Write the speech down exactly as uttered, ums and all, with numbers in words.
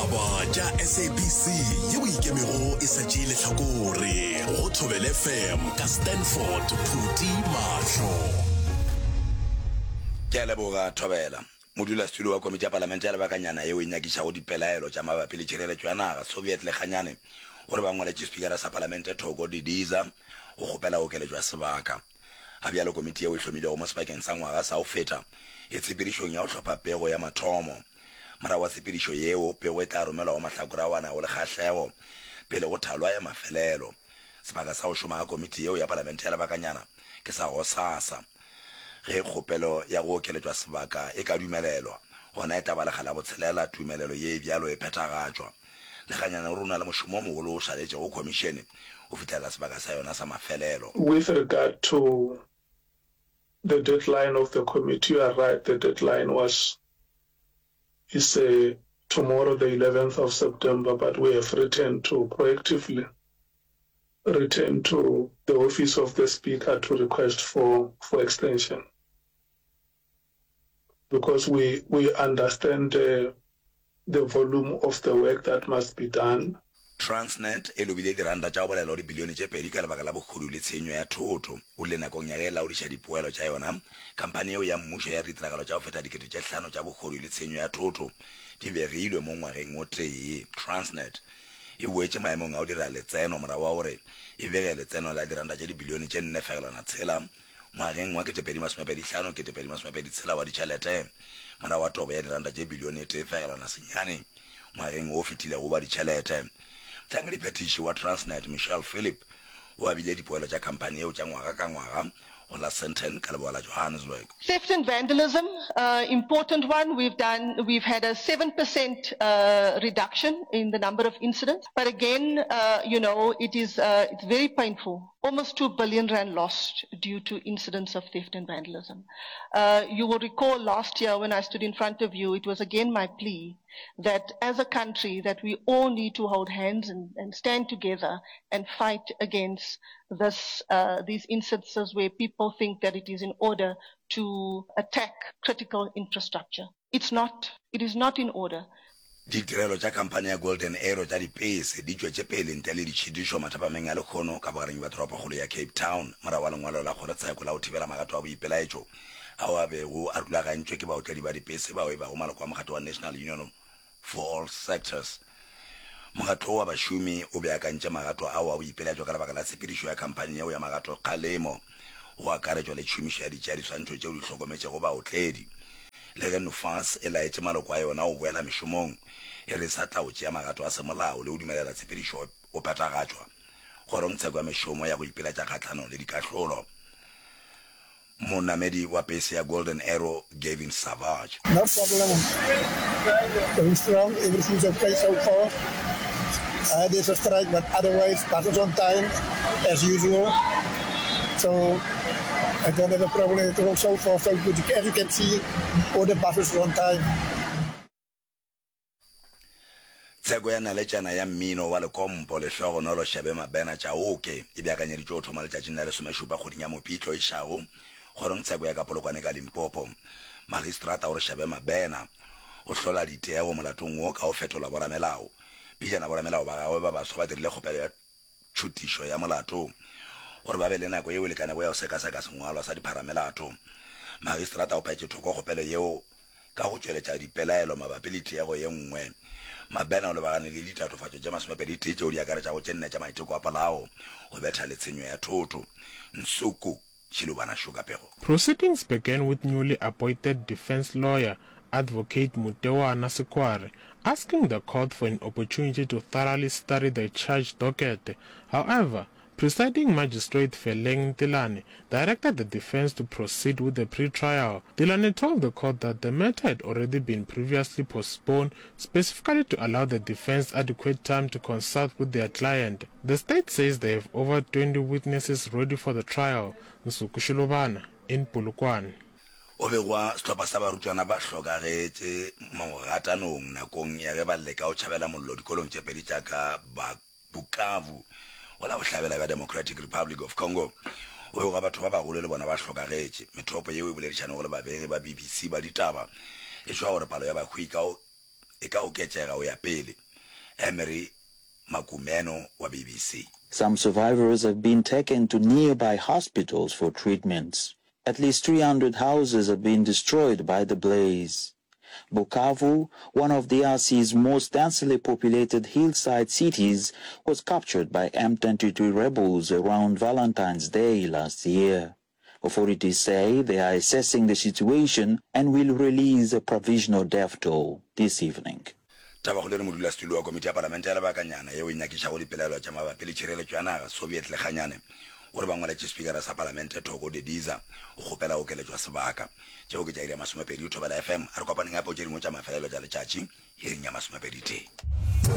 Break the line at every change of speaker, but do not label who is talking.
ditaba tša S A B C ye o ikemego e sa tšeile hlakore go Thobela F M ka Stanford Phuti Mahlo.
Ke a leboga Thobela. Modula studio wa komiti ya parlamente ya lebakanyana yeo e nyakišago dipelaelo tša mabapi le tšhireletšo ya naga Soviet le Kganyane gore ba ngwaletše speakera sa parlamente Thoko Didiza go kgopela okeletšo ya sebaka. A bjalo komiti yeo e hlomilego mo sebakeng sa ngwaga sa go feta e tshepedišong ya go hlopha pego ya mathomo. Mara wa tshepedišo yeo pego e tla romelwa go mahlakore a wana go le kgahlego pele go thalwa ya mafelelo. Sebaka sa go šoma ga komiti yeo ya parlamente ya lebakanyana ke sa go sasa. Ge kgopelo ya go okeletšwa sebaka e ka dumelelwa gona e taba legala botshelela tumelelo ye bjalo e phethagatšwa. Lekganyana o rona le mošomo o mogolo o šaletše go komišene o fitlhelela sebaka sa yona sa mafelelo.
With regard to the deadline of the committee, you are right, the deadline was is uh, tomorrow the eleventh of September, but we have returned to proactively return to the office of the speaker to request for, for extension. Because we, we understand uh, the volume of the work that must be done.
Transnet e lobile diranta tša go bolela bilione tše pedi ka lebaka la bokgodu le tshenyo ya thoto o le nakong ya ge laodiša dipoelo tša yona. Kampane eo ya mmušo ya ditiragalo tša go feta dikete tše hlano tša bokgodu le tshenyo ya thoto di begilwe mo ngwageng o tee. Transnet e boetše maemong a go dira letseno morago wa gore e bege letseno la diranta tše dibilione tše nne fegelana tshela ngwageng wa ketepedi masomepedi hlano ketepedi masomepedi tshela wa ditšhelete morago wa tobo ya diranta tše bilione tee fegelana senyane ngwageng o fetile go ba ditšhelete. Tangri petishi wa Transnet Michelle Philip wa bile dipoelo tša kampane eo tša ngwaga ka ngwaga o la Sandton ka leboa la Johannesburg.
Theft and vandalism, uh, important one. We've done, we've had a seven percent uh, reduction in the number of incidents. But again, uh, you know, it is uh, it's very painful. Almost two billion rand lost due to incidents of theft and vandalism. Uh, you will recall last year when I stood in front of you, it was again my plea that as a country that we all need to hold hands and, and stand together and fight against this, uh, these instances where people think that it is in order to attack critical infrastructure. It's not. It is not in order.
Ditirelo tša kampane ya Golden Arrow tša dipese di tšwetše pele ntle le ditšhidišo mathapameng a lekgono ka bogareng ba toropokgolo ya Cape Town morago wa lengwalo la kgorotsheko la go thibela magato a boipelaetšo ao a bego a rulagantšwe ke baotledi ba dipese bao e bago maloko a mogato wa National Union for All Sectors. Mogato wa bašomi o beakantše magato ao a boipelaetšo ka lebaka la tshepedišo ya kampane yeo ya magato kgalemo go akaretšwa le tšhomišo ya ditšeadiswantšho tšeo di hlokometšego baotledi. Le ge Nufas e laetše maloko a yona o boela mešomong e re sa tla o tšea magato a semolao le o dumelela tshepedišo o phethagatšwa gorong tsheko ya mešomo ya go ipeletša kgahlano le dikahlolo. Monamedi wa pese ya Golden Arrow Gavin Savage.
No problem. Going strong. Everything's okay so far. Uh, there's a strike, but otherwise buses on time as usual. So I don't have a problem at all so far. So good. As you can see, all the buses are on time.
Tsheko ya naletšana ya mmino wa lekompo lehlogonolo Shebe Mabena tša oke e beakanyeditšwe go thoma letšatšing la lesomešupa kgweding ya Mopitlo e šago gorong tsheko ya ka Polokwane ka Limpopo. Magistrata gore Shebe Mabena o hlola ditego molatong wo ka go fetola boramelao pejana boramelao ba gagwe ba baswa ba dirile kgopelo ya tšhutišo ya molato gore ba be le nako yeo e lekane go ya go sekaseka sengwalwa sa dipharamelato. Magistrata o phaetše thoko kgopelo yeo ka go tšweletša dipelaelo mabapi le tiego ye nngwe. Mabena o lebagane le ditatofatšo tša masomepedi tee tšeo di akaretša go tše nne tša maiteko a palao go betha le tshenyo ya thoto. Nsuku Shilubana Shugapego.
Proceedings began with newly appointed defense lawyer Advocate Mutewana Sekware asking the court for an opportunity to thoroughly study the charge docket. However, presiding magistrate Feleng Tilane directed the defense to proceed with the pre-trial. Tilane told the court that the matter had already been previously postponed, specifically to allow the defense adequate time to consult with their client. The state says they have over twenty witnesses ready for the trial. Nsuku Shilubana in Polokwane.
O be wa setlhopha sa barutwana ba hlokagetše mogatanong nakong ya ge ba leka o tšhabela mollo dikolong tše pedi tša ba Bukavu o la bohlabela ba Democratic Republic of Congo. O be ga batho ba bagolo le bona ba hlokagetše methopo yeo e boledišana gore babege ba B B C ba ditaba e tšwa gore palo ya bakhwi ka e ka oketsega o ya pele. Emery Makumeno wa B B C.
Some survivors have been taken to nearby hospitals for treatments. At least three hundred houses have been destroyed by the blaze. Bukavu, one of D R C's most densely populated hillside cities, was captured by M twenty-three rebels around Valentine's Day last year. Authorities say they are assessing the situation and will release a provisional death toll this evening.
Taba go le modula stulo wa komiti ya parlamente ya lebakanyana yeo e nyakisha go dipelaelo tša mabapi le tšhireletšo ya naga Soviet lekganyane gore ba ngwala speakera sa parlamente Thoko Didiza go kgopela go keletswa sebaka tšeo ke tša iri ya masomepedi Thobela F M a re kopaneng gape o tše dingwe tša mafelelo tša letšatši iri ya masomepedi te.